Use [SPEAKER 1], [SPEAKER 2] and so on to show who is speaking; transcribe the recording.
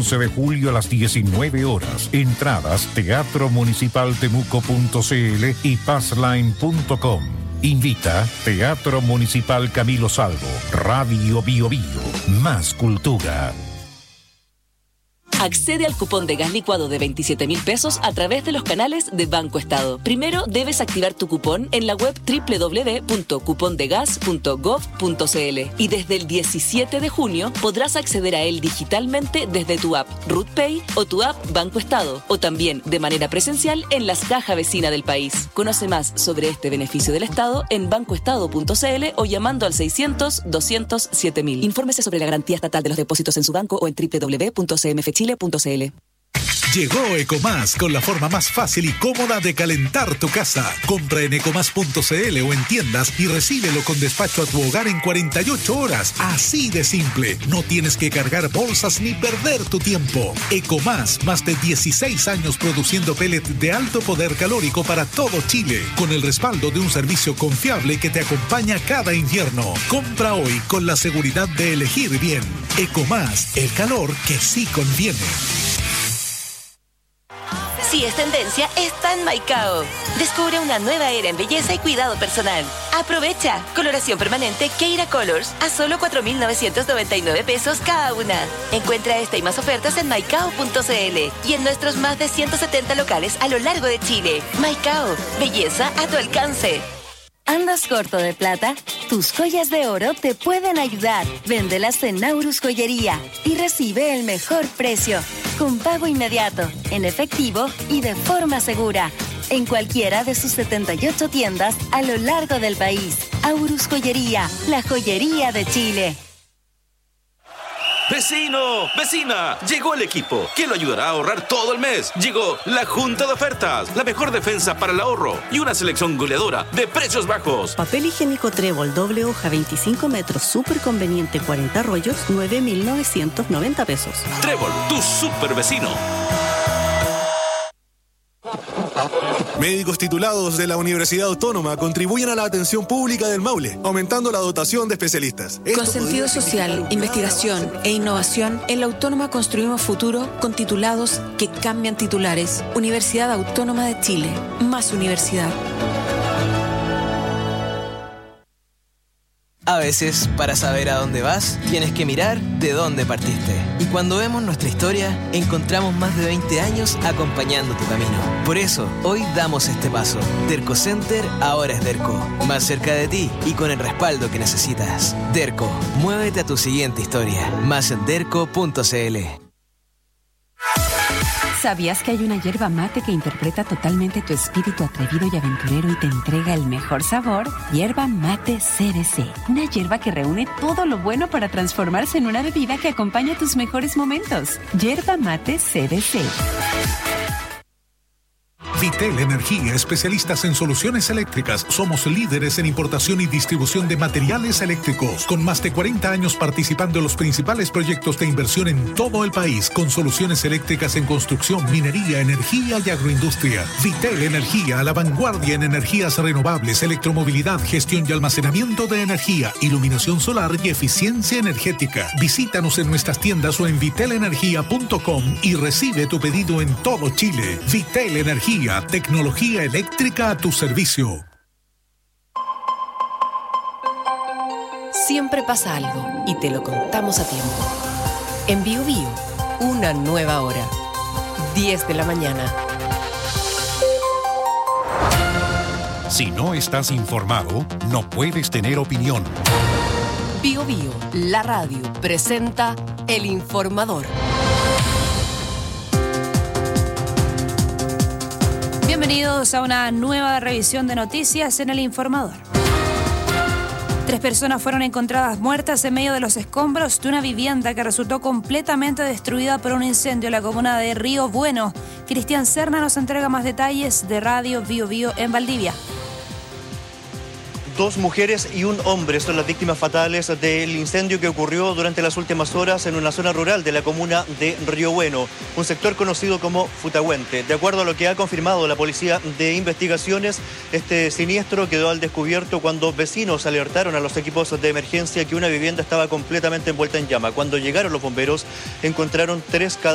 [SPEAKER 1] 11 de julio a las 19 horas. Entradas teatromunicipaltemuco.cl y passline.com. Invita Teatro Municipal Camilo Salvo, Radio Bio Bio, más cultura.
[SPEAKER 2] Accede al cupón de gas licuado de 27.000 pesos a través de los canales de Banco Estado. Primero debes activar tu cupón en la web www.cupondegas.gov.cl y desde el 17 de junio podrás acceder a él digitalmente desde tu app RootPay o tu app Banco Estado, o también de manera presencial en las cajas vecinas del país. Conoce más sobre este beneficio del Estado en bancoestado.cl o llamando al 600-200-7000. Infórmese sobre la garantía estatal de los depósitos en su banco o en www.cmfchile.cl.
[SPEAKER 3] Llegó Ecomás con la forma más fácil y cómoda de calentar tu casa. Compra en ecomás.cl o en tiendas y recíbelo con despacho a tu hogar en 48 horas. Así de simple. No tienes que cargar bolsas ni perder tu tiempo. Ecomás, más de 16 años produciendo pellets de alto poder calórico para todo Chile, con el respaldo de un servicio confiable que te acompaña cada invierno. Compra hoy con la seguridad de elegir bien. Ecomás, el calor que sí conviene.
[SPEAKER 4] Si es tendencia, está en Maicao. Descubre una nueva era en belleza y cuidado personal. Aprovecha. Coloración permanente Keira Colors a solo 4.999 pesos cada una. Encuentra esta y más ofertas en maicao.cl y en nuestros más de 170 locales a lo largo de Chile. Maicao. Belleza a tu alcance.
[SPEAKER 5] ¿Andas corto de plata? Tus joyas de oro te pueden ayudar. Véndelas en Naurus Joyería y recibe el mejor precio, con pago inmediato, en efectivo y de forma segura, en cualquiera de sus 78 tiendas a lo largo del país. Aurus Joyería, la joyería de Chile.
[SPEAKER 6] ¡Vecino! ¡Vecina! Llegó el equipo que lo ayudará a ahorrar todo el mes. Llegó la Junta de Ofertas, la mejor defensa para el ahorro y una selección goleadora de precios bajos.
[SPEAKER 7] Papel higiénico Trébol, doble hoja, 25 metros, súper conveniente, 40 rollos, 9.990 pesos.
[SPEAKER 6] Trébol, tu súper vecino.
[SPEAKER 8] Médicos titulados de la Universidad Autónoma contribuyen a la atención pública del Maule, aumentando la dotación de especialistas.
[SPEAKER 9] Con sentido social, investigación e innovación, en la Autónoma construimos futuro con titulados que cambian titulares. Universidad Autónoma de Chile. Más universidad.
[SPEAKER 10] A veces, para saber a dónde vas, tienes que mirar de dónde partiste. Y cuando vemos nuestra historia, encontramos más de 20 años acompañando tu camino. Por eso, hoy damos este paso. Derco Center ahora es Derco. Más cerca de ti y con el respaldo que necesitas. Derco, muévete a tu siguiente historia. Más en derco.cl.
[SPEAKER 11] ¿Sabías que hay una yerba mate que interpreta totalmente tu espíritu atrevido y aventurero y te entrega el mejor sabor? Yerba mate CBC. Una yerba que reúne todo lo bueno para transformarse en una bebida que acompaña tus mejores momentos. Yerba mate CBC.
[SPEAKER 3] Vitel Energía, especialistas en soluciones eléctricas. Somos líderes en importación y distribución de materiales eléctricos, con más de 40 años participando en los principales proyectos de inversión en todo el país, con soluciones eléctricas en construcción, minería, energía y agroindustria. Vitel Energía, a la vanguardia en energías renovables, electromovilidad, gestión y almacenamiento de energía, iluminación solar y eficiencia energética. Visítanos en nuestras tiendas o en vitelenergia.com y recibe tu pedido en todo Chile. Vitel Energía, tecnología eléctrica a tu servicio.
[SPEAKER 12] Siempre pasa algo y te lo contamos a tiempo. En Bio Bio, una nueva hora. 10 de la mañana.
[SPEAKER 1] Si no estás informado, no puedes tener opinión.
[SPEAKER 12] Bio Bio, la radio, presenta El Informador.
[SPEAKER 13] Bienvenidos a una nueva revisión de noticias en El Informador. 3 personas fueron encontradas muertas en medio de los escombros de una vivienda que resultó completamente destruida por un incendio en la comuna de Río Bueno. Cristian Serna nos entrega más detalles de Radio Bio Bio en Valdivia.
[SPEAKER 14] 2 mujeres y un hombre son las víctimas fatales del incendio que ocurrió durante las últimas horas en una zona rural de la comuna de Río Bueno, un sector conocido como Futahuente. De acuerdo a lo que ha confirmado la Policía de Investigaciones, este siniestro quedó al descubierto cuando vecinos alertaron a los equipos de emergencia que una vivienda estaba completamente envuelta en llama. Cuando llegaron los bomberos, encontraron 3 cadáveres